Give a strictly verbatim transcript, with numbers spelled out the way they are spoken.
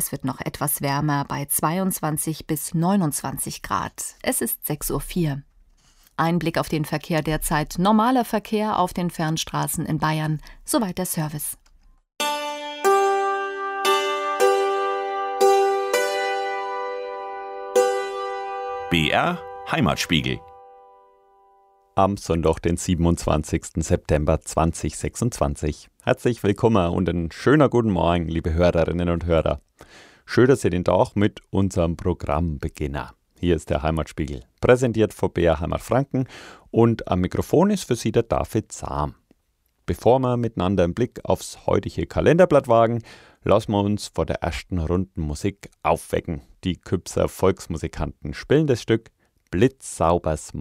Es wird noch etwas wärmer bei zweiundzwanzig bis neunundzwanzig Grad. Es ist sechs Uhr vier. Ein Blick auf den Verkehr derzeit. Normaler Verkehr auf den Fernstraßen in Bayern. Soweit der Service. B R Heimatspiegel. Am Sonntag, den siebenundzwanzigsten September zweitausendsechsundzwanzig. Herzlich willkommen und einen schönen guten Morgen, liebe Hörerinnen und Hörer. Schön, dass ihr den Tag mit unserem Programm beginnen. Hier ist der Heimatspiegel, präsentiert von B R Heimat Franken, und am Mikrofon ist für Sie der David Zahm. Bevor wir miteinander einen Blick aufs heutige Kalenderblatt wagen, lassen wir uns vor der ersten Runden Musik aufwecken. Die Küpser Volksmusikanten spielen das Stück Blitzsaubers